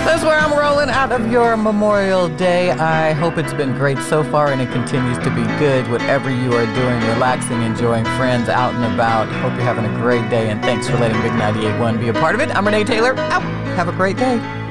That's where I'm rolling out of your Memorial Day. I hope it's been great so far and it continues to be good. Whatever you are doing, relaxing, enjoying, friends out and about. Hope you're having a great day, and thanks for letting Big 98.1 be a part of it. I'm Renee Taylor. Out. Have a great day.